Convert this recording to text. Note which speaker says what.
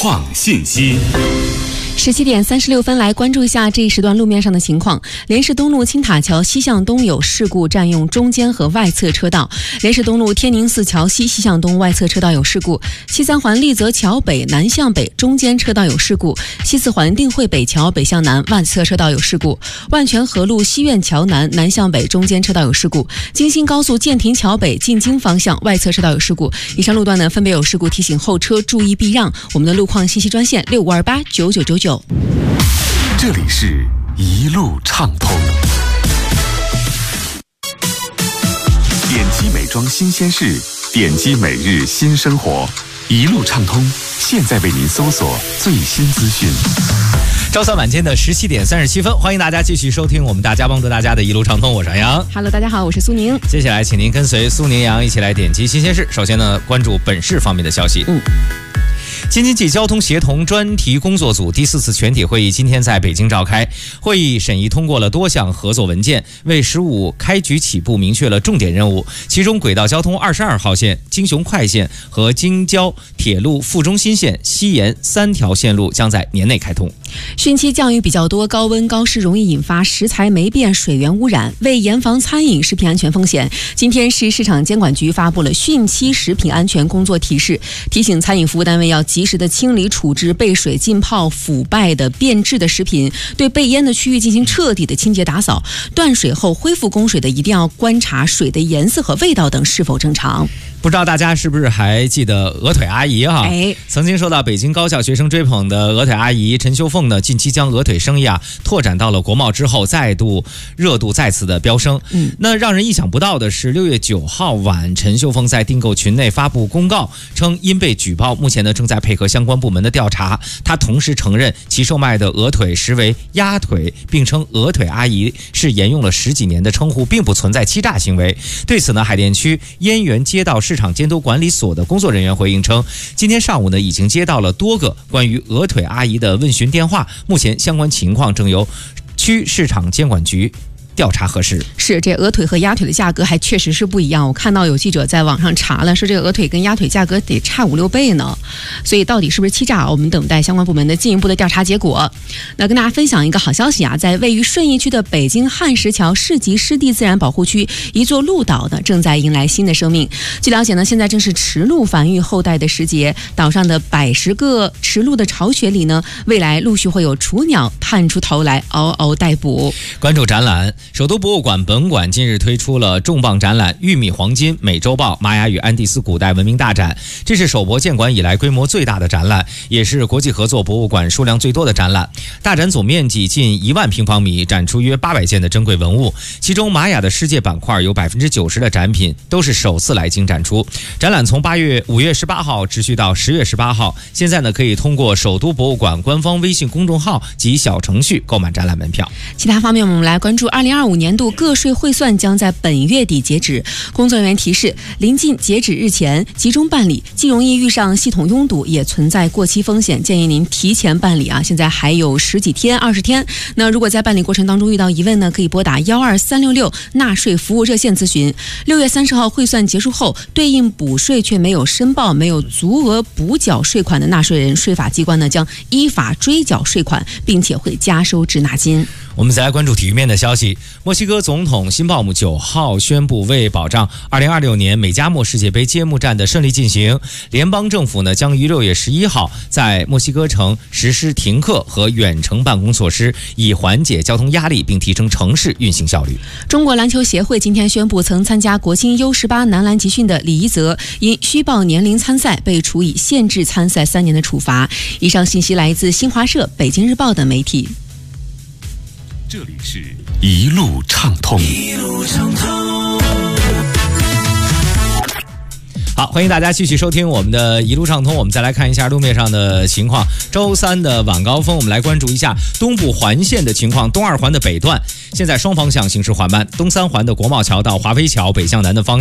Speaker 1: 创信息。
Speaker 2: 17点36分，来关注一下这一时段路面上的情况。莲市东路青塔桥西向东有事故，占用中间和外侧车道；莲市东路天宁寺桥西西向东外侧车道有事故；西三环丽泽桥北南向北中间车道有事故；西四环定慧北桥北向南外侧车道有事故；万泉河路西苑桥南南向北中间车道有事故；京新高速建亭桥北进京方向外侧车道有事故。以上路段呢分别有事故，提醒后车注意避让。我们的路况信息专线65289999。
Speaker 1: 这里是一路畅通。点击美妆新鲜事，点击每日新生活，一路畅通，现在为您搜索最新资讯。
Speaker 3: 周三晚间的17点37分，欢迎大家继续收听我们大家帮助大家的一路畅通，我是杨洋。
Speaker 2: Hello， 大家好，我是苏宁。
Speaker 3: 接下来，请您跟随苏宁杨一起来点击新鲜事。首先呢，关注本市方面的消息。京津冀交通协同专题工作组第4次全体会议今天在北京召开，会议审议通过了多项合作文件，为15开局起步明确了重点任务。其中，轨道交通22号线、京雄快线和京郊铁路副中心线、西延3条线路将在年内开通。
Speaker 2: 汛期降雨比较多，高温高湿容易引发食材霉变、水源污染。为严防餐饮食品安全风险，今天市市场监管局发布了汛期食品安全工作提示，提醒餐饮服务单位要及时的清理处置被水浸泡、腐败的变质的食品，对被淹的区域进行彻底的清洁打扫。断水后恢复供水的，一定要观察水的颜色和味道等是否正常。
Speaker 3: 不知道大家是不是还记得鹅腿阿姨哈？曾经受到北京高校学生追捧的鹅腿阿姨陈秀凤呢，近期将鹅腿生意拓展到了国贸之后，热度再次的飙升。那让人意想不到的是，6月9号晚，陈秀凤在订购群内发布公告，称因被举报，目前呢正在配合相关部门的调查。她同时承认其售卖的鹅腿实为鸭腿，并称鹅腿阿姨是沿用了10几年的称呼，并不存在欺诈行为。对此呢，海淀区燕园街道市场监督管理所的工作人员回应称，今天上午呢已经接到了多个关于鹅腿阿姨的问询电话，目前相关情况正由区市场监管局调查核实。
Speaker 2: 是，这鹅腿和鸭腿的价格还确实是不一样。我看到有记者在网上查了，说这个鹅腿跟鸭腿价格得差5-6倍呢。所以到底是不是欺诈，我们等待相关部门的进一步的调查结果。那跟大家分享一个好消息在位于顺义区的北京汉石桥市级湿地自然保护区，一座鹭岛呢正在迎来新的生命。据了解呢，现在正是池鹭繁育后代的时节，岛上的110个池鹭的巢穴里呢，未来陆续会有雏鸟探出头来，嗷嗷待哺。
Speaker 3: 关注展览。首都博物馆本馆近日推出了重磅展览《玉米黄金美洲豹玛雅与安第斯古代文明大展》，这是首博建馆以来规模最大的展览，也是国际合作博物馆数量最多的展览。大展总面积近1万平方米，展出约800件的珍贵文物，其中玛雅的世界板块有90%的展品都是首次来京展出。展览从5月18号持续到10月18号，现在呢可以通过首都博物馆官方微信公众号及小程序购买展览门票。
Speaker 2: 其他方面，我们来关注2025年度个税汇算将在本月底截止，工作人员提示，临近截止日前集中办理，既容易遇上系统拥堵，也存在过期风险，建议您提前办理现在还有10几天、20天。那如果在办理过程当中遇到疑问呢，可以拨打12366纳税服务热线咨询。6月30号汇算结束后，对应补税却没有申报、没有足额补缴税款的纳税人，税法机关呢将依法追缴税款，并且会加收滞纳金。
Speaker 3: 我们再来关注体育面的消息。墨西哥总统辛鲍姆9号宣布，为保障2026年美加墨世界杯揭幕战的顺利进行，联邦政府呢将于6月11号在墨西哥城实施停课和远程办公措施，以缓解交通压力并提升城市运行效率。
Speaker 2: 中国篮球协会今天宣布，曾参加国青 U18 男篮集训的李一泽因虚报年龄参赛，被处以限制参赛3年的处罚。以上信息来自新华社、北京日报等媒体。
Speaker 1: 这里是一路畅通。
Speaker 3: 好，欢迎大家继续收听我们的一路畅通。我们再来看一下路面上的情况。周三的晚高峰，我们来关注一下东部环线的情况。东2环的北段现在双方向行驶缓慢，东3环的国贸桥到华飞桥北向南的方向